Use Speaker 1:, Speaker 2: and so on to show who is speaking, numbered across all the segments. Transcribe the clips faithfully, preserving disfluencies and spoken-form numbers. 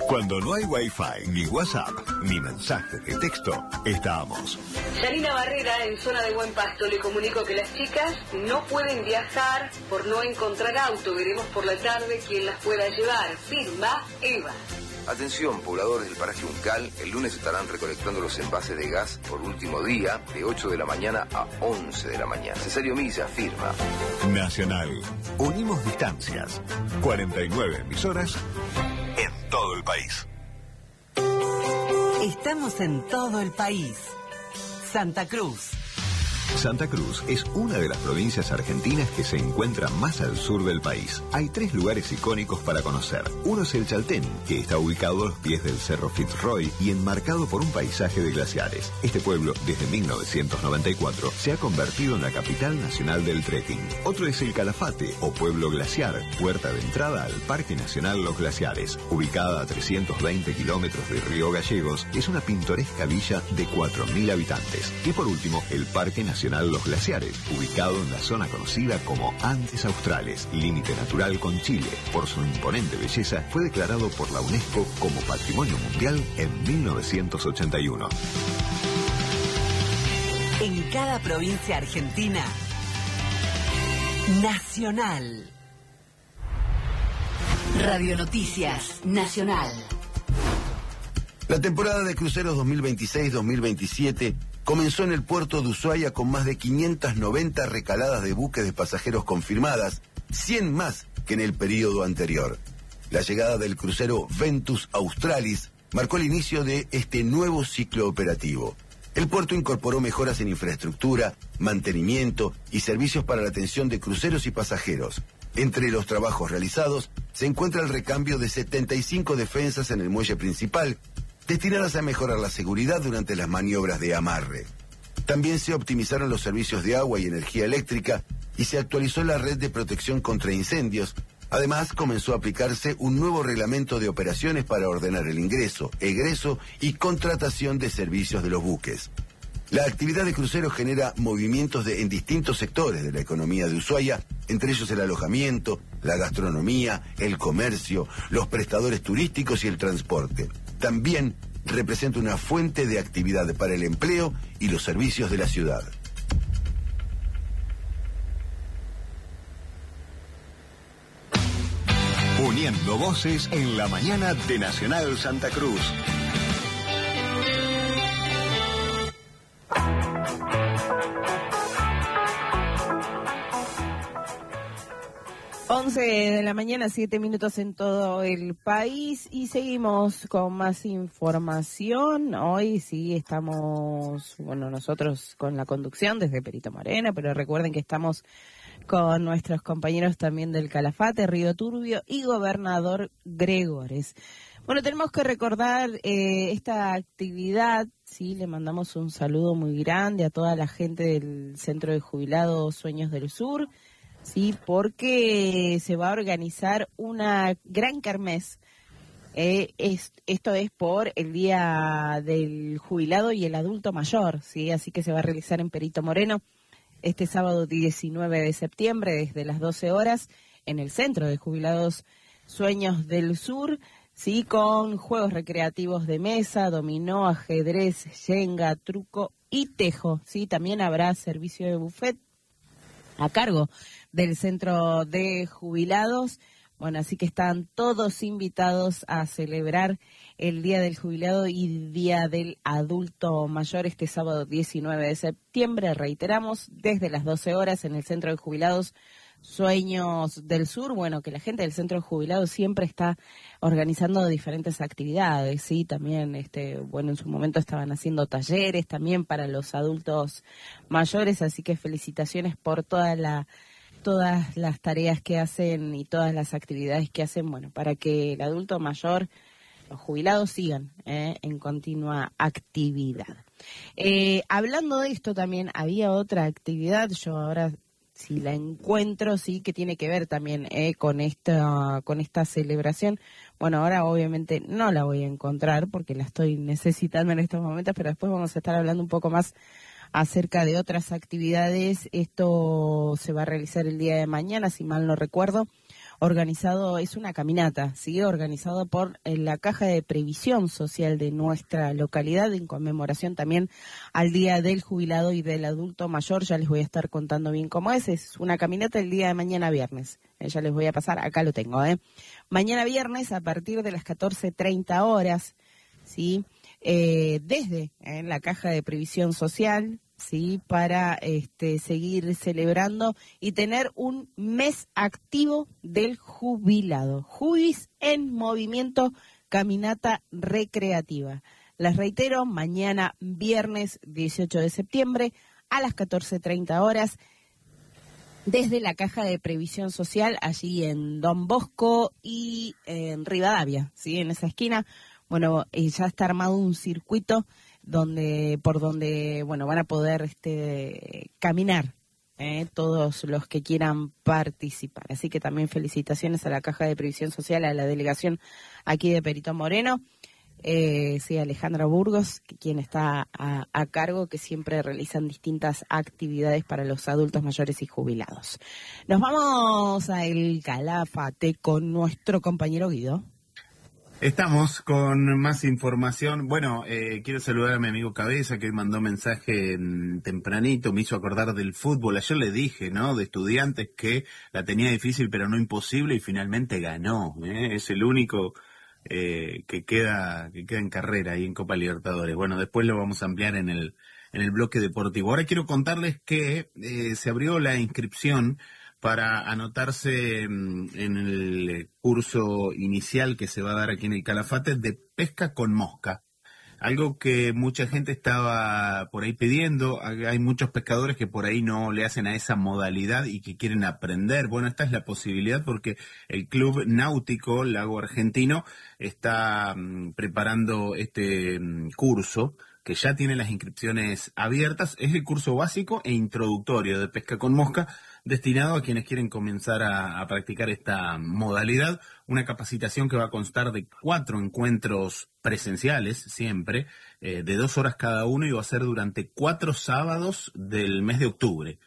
Speaker 1: Cuando no hay Wi-Fi, ni WhatsApp, ni mensajes de texto, estamos.
Speaker 2: Yanina Barrera, en zona de Buen Pasto, le comunico que las chicas no pueden viajar por no encontrar auto. Veremos por la tarde quién las pueda llevar. Firma Eva.
Speaker 3: Atención, pobladores del paraje Uncal, el lunes estarán recolectando los envases de gas por último día, de ocho de la mañana a once de la mañana. Cesario Milla, firma.
Speaker 1: Nacional. Unimos distancias. cuarenta y nueve emisoras en todo el país.
Speaker 4: Estamos en todo el país. Santa Cruz.
Speaker 5: Santa Cruz es una de las provincias argentinas que se encuentra más al sur del país. Hay tres lugares icónicos para conocer. Uno es el Chaltén, que está ubicado a los pies del Cerro Fitzroy y enmarcado por un paisaje de glaciares. Este pueblo, desde mil novecientos noventa y cuatro, se ha convertido en la capital nacional del trekking. Otro es el Calafate, o Pueblo Glaciar, puerta de entrada al Parque Nacional Los Glaciares. Ubicada a trescientos veinte kilómetros de Río Gallegos, es una pintoresca villa de cuatro mil habitantes. Y por último, el Parque Nacional Nacional Los Glaciares, ubicado en la zona conocida como Andes Australes, límite natural con Chile. Por su imponente belleza, fue declarado por la UNESCO como Patrimonio Mundial en mil novecientos ochenta y uno.
Speaker 4: En cada provincia argentina, Nacional. Radio Noticias Nacional.
Speaker 6: La temporada de cruceros dos mil veintiséis dos mil veintisiete comenzó en el puerto de Ushuaia con más de quinientas noventa recaladas de buques de pasajeros confirmadas, cien más que en el periodo anterior. La llegada del crucero Ventus Australis marcó el inicio de este nuevo ciclo operativo. El puerto incorporó mejoras en infraestructura, mantenimiento y servicios para la atención de cruceros y pasajeros. Entre los trabajos realizados se encuentra el recambio de setenta y cinco defensas en el muelle principal, destinadas a mejorar la seguridad durante las maniobras de amarre. También se optimizaron los servicios de agua y energía eléctrica y se actualizó la red de protección contra incendios. Además, comenzó a aplicarse un nuevo reglamento de operaciones para ordenar el ingreso, egreso y contratación de servicios de los buques. La actividad de cruceros genera movimientos de, en distintos sectores de la economía de Ushuaia, entre ellos el alojamiento, la gastronomía, el comercio, los prestadores turísticos y el transporte. También representa una fuente de actividad para el empleo y los servicios de la ciudad.
Speaker 1: Uniendo voces en la mañana de Nacional Santa Cruz.
Speaker 7: once de la mañana, siete minutos en todo el país y seguimos con más información. Hoy sí estamos, bueno, nosotros con la conducción desde Perito Moreno, pero recuerden que estamos con nuestros compañeros también del Calafate, Río Turbio y Gobernador Gregores. Bueno, tenemos que recordar eh, esta actividad, sí, le mandamos un saludo muy grande a toda la gente del Centro de Jubilados Sueños del Sur, sí, porque se va a organizar una gran kermés. Eh, es, esto es por el Día del Jubilado y el Adulto Mayor, sí, así que se va a realizar en Perito Moreno este sábado diecinueve de septiembre desde las doce horas en el Centro de Jubilados Sueños del Sur, sí, con juegos recreativos de mesa, dominó, ajedrez, yenga, truco y tejo, sí, también habrá servicio de buffet a cargo del Centro de Jubilados. Bueno, así que están todos invitados a celebrar el Día del Jubilado y Día del Adulto Mayor este sábado diecinueve de septiembre, reiteramos, desde las doce horas en el Centro de Jubilados Sueños del Sur. Bueno, que la gente del Centro de Jubilados siempre está organizando diferentes actividades, sí, también, este, bueno, en su momento estaban haciendo talleres también para los adultos mayores, así que felicitaciones por toda la todas las tareas que hacen y todas las actividades que hacen, bueno, para que el adulto mayor, los jubilados sigan eh, en continua actividad. Eh, hablando de esto también, había otra actividad, yo ahora si la encuentro, sí, que tiene que ver también eh, con esta con esta celebración. Bueno, ahora obviamente no la voy a encontrar porque la estoy necesitando en estos momentos, pero después vamos a estar hablando un poco más acerca de otras actividades. Esto se va a realizar el día de mañana, si mal no recuerdo. organizado, es una caminata, ¿sí? Organizado por eh, la Caja de Previsión Social de nuestra localidad, en conmemoración también al Día del Jubilado y del Adulto Mayor. Ya les voy a estar contando bien cómo es. Es una caminata el día de mañana viernes. Eh, ya les voy a pasar, acá lo tengo, ¿eh? Mañana viernes a partir de las catorce treinta horas, ¿sí? Eh, desde eh, la Caja de Previsión Social, sí, para este, seguir celebrando y tener un mes activo del jubilado. Jubis en movimiento, caminata recreativa. Les reitero, mañana viernes dieciocho de septiembre a las catorce treinta horas desde la Caja de Previsión Social, allí en Don Bosco y en Rivadavia, ¿sí? En esa esquina. Bueno, eh, ya está armado un circuito donde por donde bueno van a poder este caminar eh, todos los que quieran participar. Así que también felicitaciones a la Caja de Previsión Social, a la delegación aquí de Perito Moreno, eh, sí, Alejandra Burgos, que, quien está a, a cargo, que siempre realizan distintas actividades para los adultos mayores y jubilados. Nos vamos a El Calafate con nuestro compañero Guido.
Speaker 8: Estamos con más información. Bueno, eh, quiero saludar a mi amigo Cabeza, que mandó mensaje en, tempranito, me hizo acordar del fútbol. Ayer le dije, ¿no?, de Estudiantes, que la tenía difícil pero no imposible, y finalmente ganó, ¿eh? Es el único eh, que queda que queda en carrera ahí en Copa Libertadores. Bueno, después lo vamos a ampliar en el en el bloque deportivo. Ahora quiero contarles que eh, se abrió la inscripción para anotarse en el curso inicial que se va a dar aquí en el Calafate de pesca con mosca. Algo que mucha gente estaba por ahí pidiendo. Hay muchos pescadores que por ahí no le hacen a esa modalidad y que quieren aprender. Bueno, esta es la posibilidad, porque el Club Náutico Lago Argentino está um, preparando este um, curso, que ya tiene las inscripciones abiertas. Es el curso básico e introductorio de pesca con mosca, destinado a quienes quieren comenzar a, a practicar esta modalidad. Una capacitación que va a constar de cuatro encuentros presenciales, siempre, eh, de dos horas cada uno, y va a ser durante cuatro sábados del mes de octubre.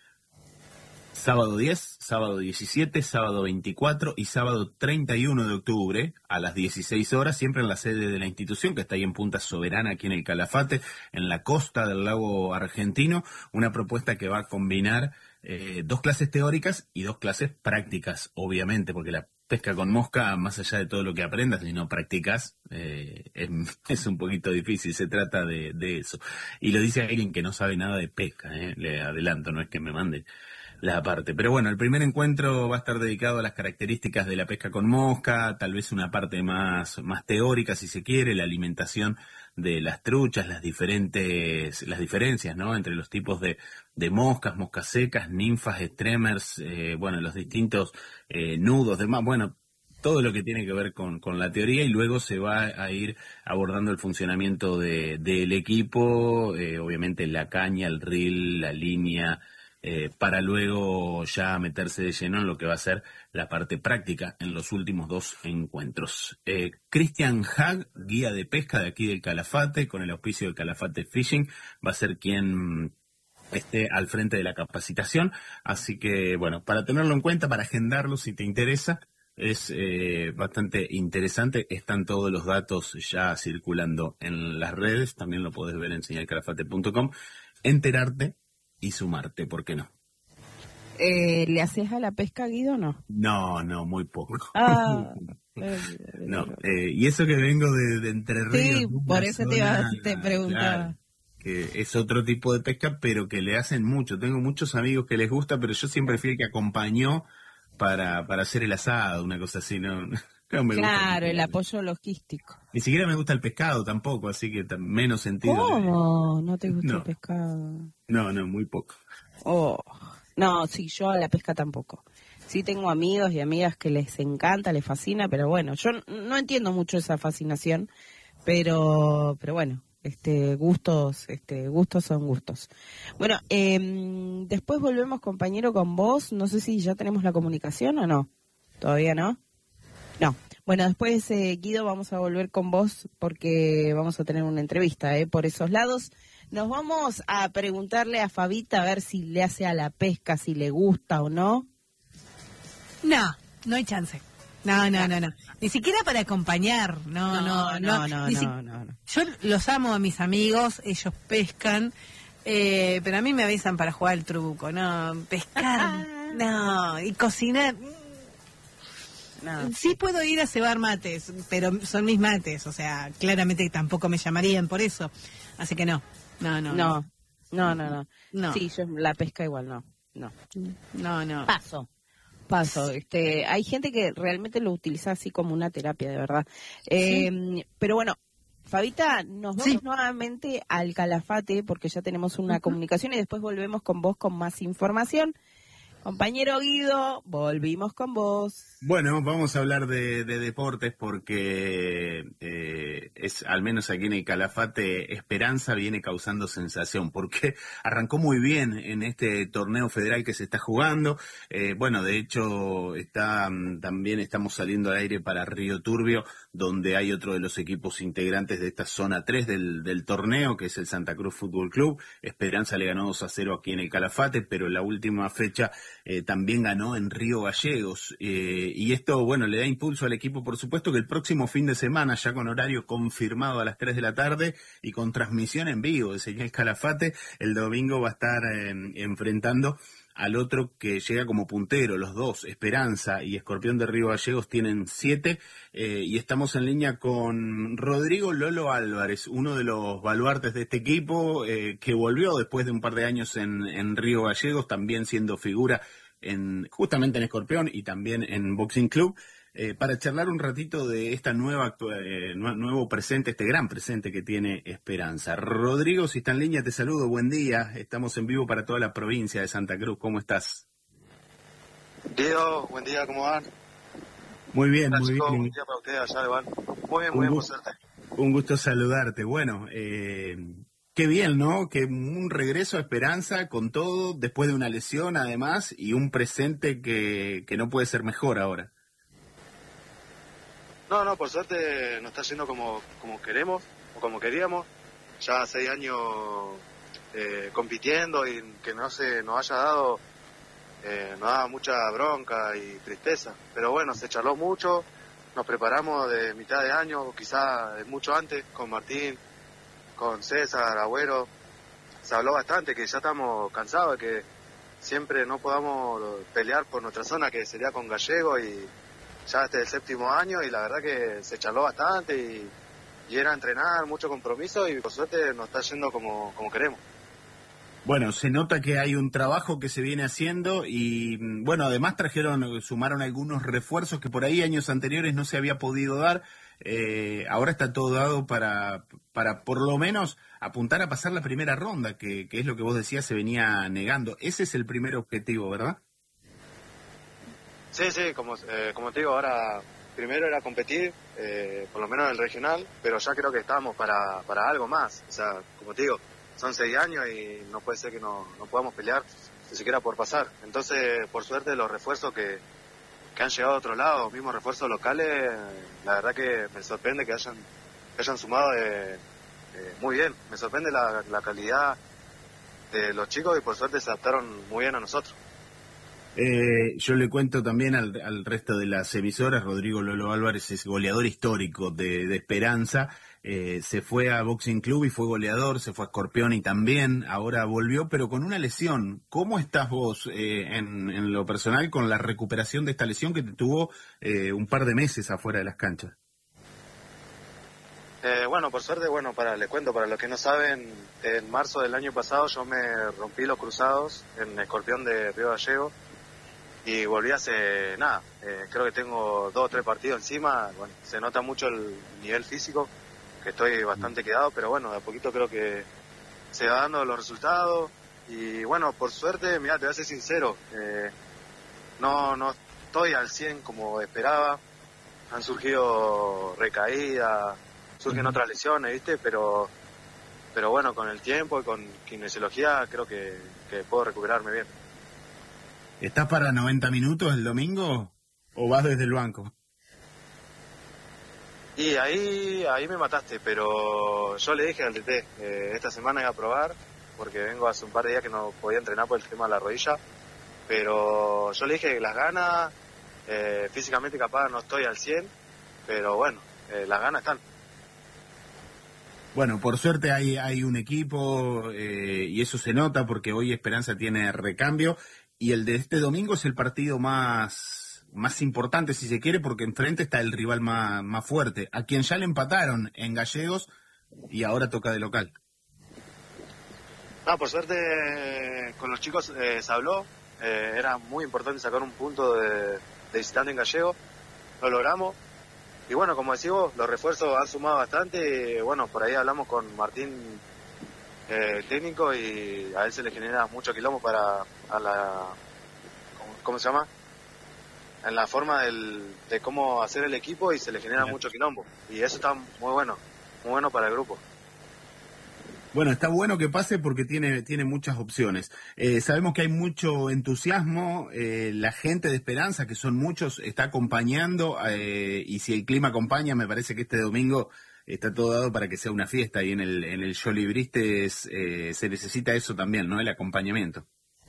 Speaker 8: Sábado diez, sábado diecisiete, sábado veinticuatro y sábado treinta y uno de octubre a las dieciséis horas, siempre en la sede de la institución, que está ahí en Punta Soberana, aquí en el Calafate, en la costa del lago argentino. Una propuesta que va a combinar eh, dos clases teóricas y dos clases prácticas, obviamente, porque la pesca con mosca, más allá de todo lo que aprendas, si no practicas, eh, es, es un poquito difícil. Se trata de, de eso. Y lo dice alguien que no sabe nada de pesca, eh, le adelanto, no es que me mande la parte. Pero bueno, el primer encuentro va a estar dedicado a las características de la pesca con mosca, tal vez una parte más, más teórica, si se quiere, la alimentación de las truchas, las diferentes, las diferencias, ¿no?, entre los tipos de, de moscas, moscas secas, ninfas, streamers, eh, bueno, los distintos eh, nudos, demás, bueno, todo lo que tiene que ver con, con la teoría, y luego se va a ir abordando el funcionamiento de, del equipo, eh, obviamente la caña, el reel, la línea, Eh, para luego ya meterse de lleno en lo que va a ser la parte práctica en los últimos dos encuentros. Eh, Cristian Hag, guía de pesca de aquí del Calafate, con el auspicio del Calafate Fishing, va a ser quien esté al frente de la capacitación. Así que, bueno, para tenerlo en cuenta, para agendarlo si te interesa, es eh, bastante interesante. Están todos los datos ya circulando en las redes, también lo podés ver en señal calafate punto com, enterarte y sumarte, ¿por qué no?
Speaker 7: Eh, ¿Le haces a la pesca, Guido, o no?
Speaker 8: No, no, muy poco.
Speaker 7: Ah,
Speaker 8: no, eh, y eso que vengo de, de Entre Ríos.
Speaker 7: Sí, por eso te, iba, te preguntaba.
Speaker 8: Claro, que es otro tipo de pesca, pero que le hacen mucho. Tengo muchos amigos que les gusta, pero yo siempre fui el que acompañó para, para hacer el asado, una cosa así, ¿no? No me
Speaker 7: claro,
Speaker 8: gusta
Speaker 7: el apoyo logístico.
Speaker 8: Ni siquiera me gusta el pescado tampoco, así que menos sentido.
Speaker 7: ¿Cómo? ¿No te gusta
Speaker 8: no.
Speaker 7: el pescado?
Speaker 8: No, no, muy poco.
Speaker 7: Oh, no, sí, yo a la pesca tampoco. Sí tengo amigos y amigas que les encanta, les fascina, pero bueno, yo no entiendo mucho esa fascinación, pero pero bueno, este gustos, este gustos son gustos. Bueno, eh, después volvemos, compañero, con vos. No sé si ya tenemos la comunicación o no. ¿Todavía no? No. Bueno, después, eh, Guido, vamos a volver con vos porque vamos a tener una entrevista eh, por esos lados. Nos vamos a preguntarle a Fabita a ver si le hace a la pesca, si le gusta o no.
Speaker 9: No, no hay chance. No, no, no, no. Ni siquiera para acompañar. No, no, no.
Speaker 7: no, no,
Speaker 9: Ni
Speaker 7: no,
Speaker 9: si...
Speaker 7: no, no.
Speaker 9: Yo los amo a mis amigos, ellos pescan, eh, pero a mí me avisan para jugar al truco. No, pescar, no. Y cocinar... No. Sí puedo ir a cebar mates, pero son mis mates, o sea, claramente tampoco me llamarían por eso. Así que no, no, no.
Speaker 7: No, no, no, no.
Speaker 9: no.
Speaker 7: Sí, yo la pesca igual no. No,
Speaker 9: no, no.
Speaker 7: Paso. Paso. Este, hay gente que realmente lo utiliza así como una terapia, de verdad. Eh, sí. Pero bueno, Fabita, nos vamos sí. nuevamente al Calafate porque ya tenemos una uh-huh. comunicación y después volvemos con vos con más información. Compañero Guido, volvimos con vos.
Speaker 8: Bueno, vamos a hablar de, de deportes porque eh, es, al menos aquí en el Calafate, Esperanza viene causando sensación porque arrancó muy bien en este torneo federal que se está jugando. Eh, bueno, de hecho, está también estamos saliendo al aire para Río Turbio, donde hay otro de los equipos integrantes de esta zona tres del, del torneo, que es el Santa Cruz Fútbol Club. Esperanza le ganó dos a cero aquí en el Calafate, pero en la última fecha eh, también ganó en Río Gallegos. Eh, y esto, bueno, le da impulso al equipo, por supuesto, que el próximo fin de semana, ya con horario confirmado a las tres de la tarde y con transmisión en vivo de Señal Calafate, el domingo va a estar eh, enfrentando al otro que llega como puntero. Los dos, Esperanza y Escorpión de Río Gallegos, tienen siete, eh, y estamos en línea con Rodrigo Lolo Álvarez, uno de los baluartes de este equipo, eh, que volvió después de un par de años en, en Río Gallegos, también siendo figura en justamente en Escorpión y también en Boxing Club, eh, para charlar un ratito de esta nueva eh, nuevo presente, este gran presente que tiene Esperanza. Rodrigo, si está en línea, te saludo, buen día. Estamos en vivo para toda la provincia de Santa Cruz. ¿Cómo estás?
Speaker 10: Diego, buen día, ¿cómo van?
Speaker 8: Muy bien,
Speaker 10: Hola,
Speaker 8: muy
Speaker 10: chicos,
Speaker 8: bien.
Speaker 10: Buen día para ustedes allá, Iván. Muy bien, muy bien, por suerte.
Speaker 8: Un gusto saludarte. Bueno, eh... qué bien, ¿no? Que un regreso a Esperanza con todo, después de una lesión además, y un presente que, que no puede ser mejor ahora.
Speaker 10: No, no, por suerte nos está yendo como, como queremos, o como queríamos. Ya seis años eh, compitiendo y que no se nos haya dado, eh, nos da mucha bronca y tristeza. Pero bueno, se charló mucho, nos preparamos de mitad de año, quizá de mucho antes, con Martín, con César, Agüero. Se habló bastante, que ya estamos cansados de que siempre no podamos pelear por nuestra zona, que sería con Gallego, y ya este es el séptimo año y la verdad que se charló bastante y, y era entrenar, mucho compromiso y por suerte nos está yendo como, como queremos.
Speaker 8: Bueno, se nota que hay un trabajo que se viene haciendo y, bueno, además trajeron, sumaron algunos refuerzos que por ahí años anteriores no se había podido dar. Eh, ahora está todo dado para, para por lo menos apuntar a pasar la primera ronda, que, que es lo que vos decías, se venía negando. Ese es el primer objetivo, ¿verdad?
Speaker 10: Sí, sí, como, eh, como te digo, ahora primero era competir, eh, por lo menos en el regional, pero ya creo que estamos para, para algo más. O sea, como te digo, son seis años y no puede ser que no, no podamos pelear ni siquiera por pasar. Entonces, por suerte, los refuerzos que, que han llegado a otro lado, mismos refuerzos locales, la verdad que me sorprende que hayan, que hayan sumado de, de muy bien. Me sorprende la, la calidad de los chicos y por suerte se adaptaron muy bien a nosotros.
Speaker 8: Eh, yo le cuento también al, al resto de las emisoras, Rodrigo Lolo Álvarez es goleador histórico de, de Esperanza, eh, se fue a Boxing Club y fue goleador, se fue a Escorpión y también, ahora volvió, pero con una lesión. ¿Cómo estás vos eh, en, en lo personal con la recuperación de esta lesión que te tuvo eh, un par de meses afuera de las canchas?
Speaker 10: Eh, bueno, por suerte, bueno, para les cuento, para los que no saben, en marzo del año pasado yo me rompí los cruzados en Escorpión de Río Gallegos. Y volví hace nada, eh, creo que tengo dos o tres partidos encima, bueno, se nota mucho el nivel físico, que estoy bastante quedado, pero bueno, de a poquito creo que se va dando los resultados, y bueno, por suerte, mira, te voy a ser sincero, eh, no, no estoy al cien como esperaba, han surgido recaídas, surgen uh-huh. otras lesiones, ¿viste? Pero, pero bueno, con el tiempo y con kinesiología creo que, que puedo recuperarme bien.
Speaker 8: ¿Estás para noventa minutos el domingo o vas desde el banco?
Speaker 10: Y ahí ahí me mataste, pero yo le dije al T T, eh, esta semana iba a probar, porque vengo hace un par de días que no podía entrenar por el tema de la rodilla, pero yo le dije que las ganas Eh, físicamente capaz no estoy al cien, pero bueno, eh, las ganas están.
Speaker 8: Bueno, por suerte hay, hay un equipo eh, y eso se nota porque hoy Esperanza tiene recambio y el de este domingo es el partido más, más importante, si se quiere, porque enfrente está el rival más, más fuerte, a quien ya le empataron en Gallegos y ahora toca de local.
Speaker 10: No, por suerte con los chicos eh, se habló, eh, era muy importante sacar un punto de, de visitante en Gallego, lo logramos. Y bueno, como decimos, los refuerzos han sumado bastante. Y bueno, por ahí hablamos con Martín, eh, técnico, y a él se le genera mucho quilombo para a la, ¿cómo se llama? En la forma del, de cómo hacer el equipo, y se le genera mucho quilombo. Y eso está muy bueno, muy bueno para el grupo.
Speaker 8: Bueno, está bueno que pase porque tiene, tiene muchas opciones. Eh, sabemos que hay mucho entusiasmo, eh, la gente de Esperanza, que son muchos, está acompañando, eh, y si el clima acompaña, me parece que este domingo está todo dado para que sea una fiesta, y en el, en el Jolly Bristes eh, se necesita eso también, ¿no? El acompañamiento.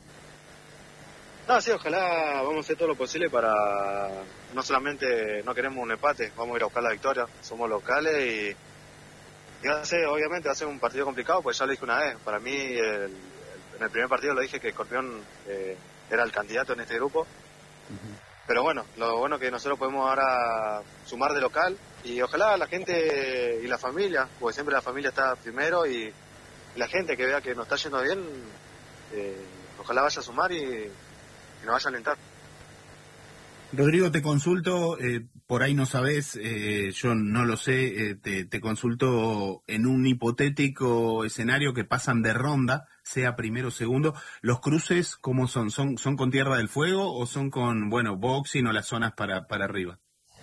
Speaker 10: No, sí, ojalá vamos a hacer todo lo posible para, no solamente no queremos un empate, vamos a ir a buscar la victoria, somos locales y... Y va a ser, obviamente va a ser un partido complicado, pues ya lo dije una vez. Para mí, el, el, en el primer partido lo dije que Escorpión eh, era el candidato en este grupo. Uh-huh. Pero bueno, lo bueno que nosotros podemos ahora sumar de local, y ojalá la gente y la familia, porque siempre la familia está primero, y, y la gente que vea que nos está yendo bien, eh, ojalá vaya a sumar y, y nos vaya a alentar.
Speaker 8: Rodrigo, te consulto, eh, por ahí no sabés, eh, yo no lo sé, eh, te, te consulto en un hipotético escenario que pasan de ronda, sea primero o segundo, ¿los cruces cómo son? ¿Son, son con Tierra del Fuego o son con, bueno, boxing o las zonas para, para arriba?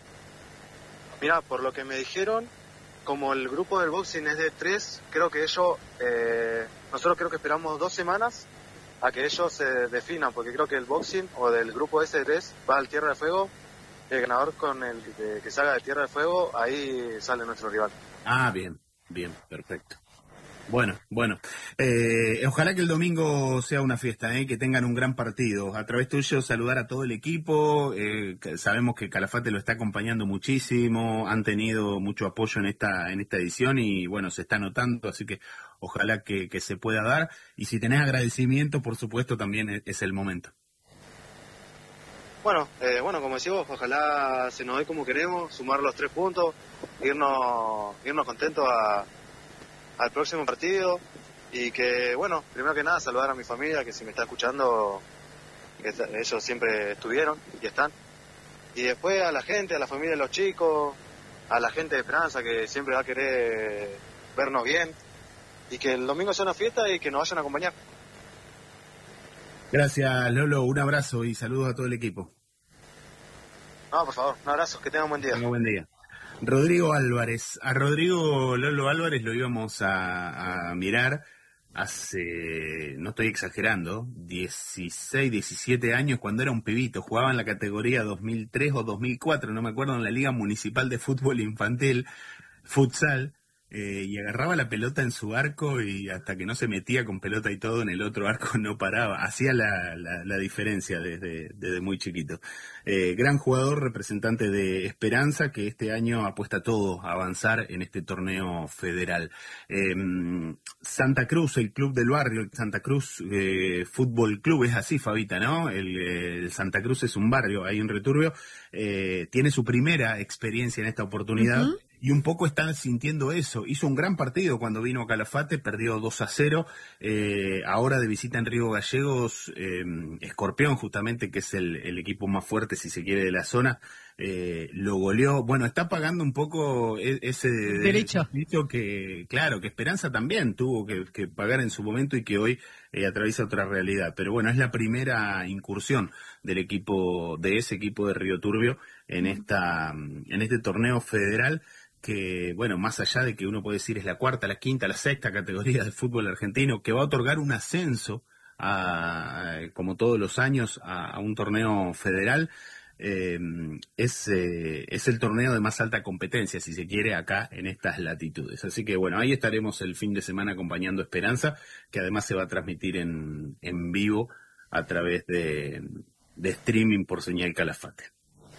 Speaker 10: Mira, por lo que me dijeron, como el grupo del boxing es de tres, creo que ellos, eh, nosotros creo que esperamos dos semanas a que ellos se definan, porque creo que el boxing o del grupo ese de tres va al Tierra de Fuego, el ganador con el de, que salga de Tierra de Fuego, ahí sale nuestro rival.
Speaker 8: Ah, bien, bien, perfecto. Bueno, bueno, eh, ojalá que el domingo sea una fiesta, eh, que tengan un gran partido. A través tuyo saludar a todo el equipo, eh, sabemos que Calafate lo está acompañando muchísimo, han tenido mucho apoyo en esta en esta edición y bueno, se está notando, así que ojalá que, que se pueda dar. Y si tenés agradecimiento, por supuesto, también es, es el momento.
Speaker 10: Bueno, eh, bueno, como decimos, ojalá se nos dé como queremos, sumar los tres puntos, irnos, irnos contentos a, al próximo partido, y que, bueno, primero que nada saludar a mi familia, que si me está escuchando, que ellos siempre estuvieron y están, y después a la gente, a la familia de los chicos, a la gente de Esperanza, que siempre va a querer vernos bien, y que el domingo sea una fiesta y que nos vayan a acompañar.
Speaker 8: Gracias, Lolo, un abrazo y saludos a todo el equipo.
Speaker 10: No, por favor, un abrazo, que tengan un buen día.
Speaker 8: Tenga buen día. Rodrigo Álvarez. A Rodrigo Lolo Álvarez lo íbamos a, a mirar hace, no estoy exagerando, dieciséis, diecisiete años, cuando era un pibito. Jugaba en la categoría dos mil tres o dos mil cuatro, no me acuerdo, en la Liga Municipal de Fútbol Infantil, futsal. Eh, y agarraba la pelota en su arco y hasta que no se metía con pelota y todo en el otro arco no paraba, hacía la, la, la diferencia desde, desde muy chiquito. Eh, gran jugador, representante de Esperanza, que este año apuesta todo a avanzar en este torneo federal. Eh, Santa Cruz, el club del barrio, el Santa Cruz eh, Fútbol Club, es así, Fabita, ¿no? El, el Santa Cruz es un barrio ahí en Returbio, eh, tiene su primera experiencia en esta oportunidad. Uh-huh. Y un poco están sintiendo eso. Hizo un gran partido cuando vino a Calafate, perdió dos a cero. Eh, ahora de visita en Río Gallegos, eh, Escorpión, justamente, que es el, el equipo más fuerte, si se quiere, de la zona, eh, lo goleó. Bueno, está pagando un poco ese
Speaker 9: derecho.
Speaker 8: derecho que, claro, que Esperanza también tuvo que, que pagar en su momento y que hoy eh, atraviesa otra realidad. Pero bueno, es la primera incursión del equipo, de ese equipo de Río Turbio en esta, en este torneo federal, que, bueno, más allá de que uno puede decir es la cuarta, la quinta, la sexta categoría del fútbol argentino, que va a otorgar un ascenso, a, a, como todos los años, a, a un torneo federal, eh, es, eh, es el torneo de más alta competencia, si se quiere, acá en estas latitudes. Así que, bueno, ahí estaremos el fin de semana acompañando Esperanza, que además se va a transmitir en, en vivo a través de, de streaming por señal Calafate.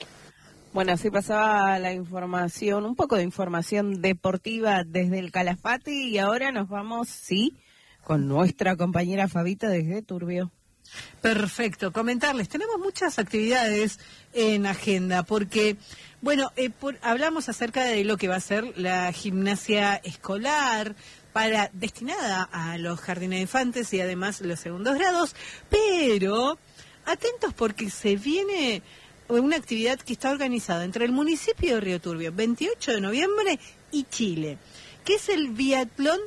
Speaker 7: Bueno, así pasaba la información, un poco de información deportiva desde el Calafate y ahora nos vamos, sí, con nuestra compañera Fabita desde Turbio.
Speaker 9: Perfecto, comentarles, tenemos muchas actividades en agenda porque, bueno, eh, por, hablamos acerca de lo que va a ser la gimnasia escolar para destinada a los jardines de infantes y además los segundos grados, pero atentos porque se viene una actividad que está organizada entre el municipio de Río Turbio, veintiocho de noviembre, y Chile, que es el biatlón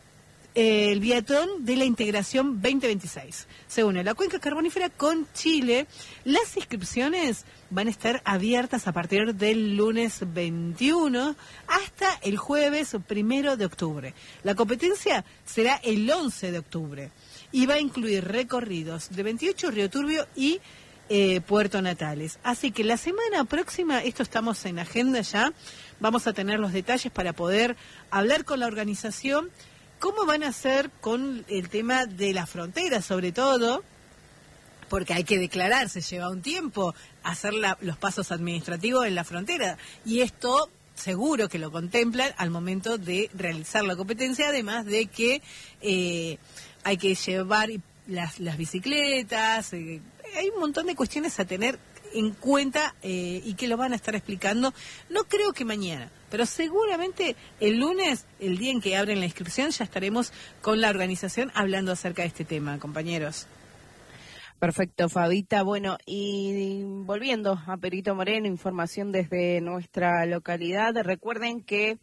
Speaker 9: Eh, el biatlón de la integración veinte veintiséis. Se une la cuenca carbonífera con Chile. Las inscripciones van a estar abiertas a partir del lunes veintiuno hasta el jueves primero de octubre. La competencia será el once de octubre y va a incluir recorridos de veintiocho, Río Turbio y eh, Puerto Natales. Así que la semana próxima, esto estamos en agenda ya, vamos a tener los detalles para poder hablar con la organización. ¿Cómo van a hacer con el tema de la frontera, sobre todo? Porque hay que declararse, lleva un tiempo hacer la, los pasos administrativos en la frontera. Y esto seguro que lo contemplan al momento de realizar la competencia, además de que eh, hay que llevar las, las bicicletas. Eh, hay un montón de cuestiones a tener en cuenta eh, y que lo van a estar explicando, no creo que mañana, pero seguramente el lunes, el día en que abren la inscripción, ya estaremos con la organización hablando acerca de este tema, compañeros.
Speaker 7: Perfecto, Fabita. Bueno, y volviendo a Perito Moreno, información desde nuestra localidad. Recuerden que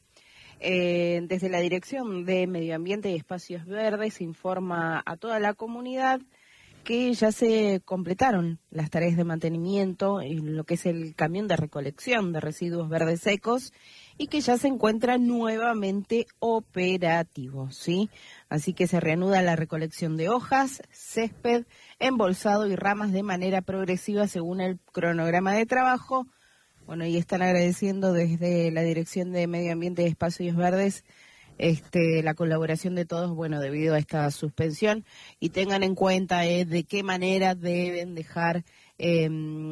Speaker 7: eh, desde la Dirección de Medio Ambiente y Espacios Verdes se informa a toda la comunidad que ya se completaron las tareas de mantenimiento en lo que es el camión de recolección de residuos verdes secos y que ya se encuentra nuevamente operativo, ¿sí? Así que se reanuda la recolección de hojas, césped, embolsado y ramas de manera progresiva según el cronograma de trabajo. Bueno, y están agradeciendo desde la Dirección de Medio Ambiente y Espacios Verdes Este, la colaboración de todos, bueno, debido a esta suspensión, y tengan en cuenta eh, de qué manera deben dejar eh,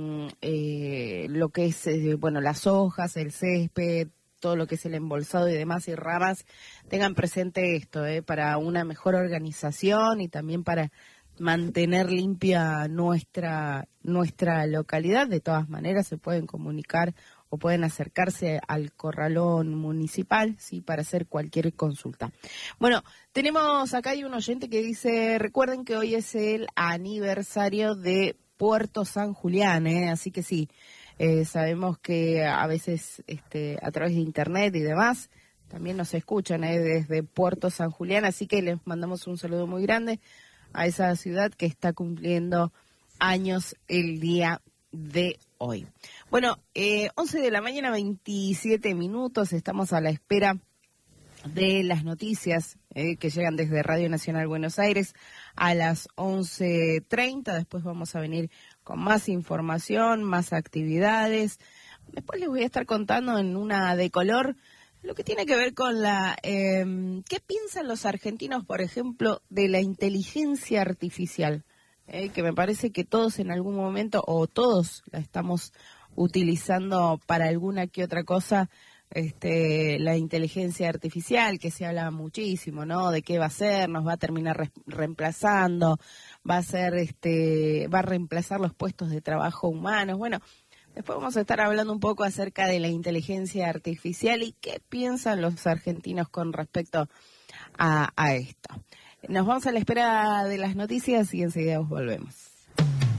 Speaker 7: eh, lo que es, eh, bueno, las hojas, el césped, todo lo que es el embolsado y demás, y ramas. Tengan presente esto, eh, para una mejor organización y también para mantener limpia nuestra, nuestra localidad. De todas maneras, se pueden comunicar o pueden acercarse al corralón municipal, sí, para hacer cualquier consulta. Bueno, tenemos acá hay un oyente que dice, recuerden que hoy es el aniversario de Puerto San Julián, ¿eh? Así que sí, eh, sabemos que a veces este, a través de internet y demás también nos escuchan ¿eh? desde Puerto San Julián, así que les mandamos un saludo muy grande a esa ciudad que está cumpliendo años el día de hoy. Bueno, eh, once de la mañana, veintisiete minutos, estamos a la espera de las noticias eh, que llegan desde Radio Nacional Buenos Aires a las once treinta, después vamos a venir con más información, más actividades. Después les voy a estar contando en una de color lo que tiene que ver con la... Eh, ¿qué piensan los argentinos, por ejemplo, de la inteligencia artificial? Eh, que me parece que todos en algún momento, o todos la estamos utilizando para alguna que otra cosa, este, la inteligencia artificial, que se habla muchísimo, ¿no? De qué va a ser, nos va a terminar re reemplazando, va a ser, este, va a reemplazar los puestos de trabajo humanos. Bueno, después vamos a estar hablando un poco acerca de la inteligencia artificial y qué piensan los argentinos con respecto a, a esto. Nos vamos a la espera de las noticias y enseguida volvemos.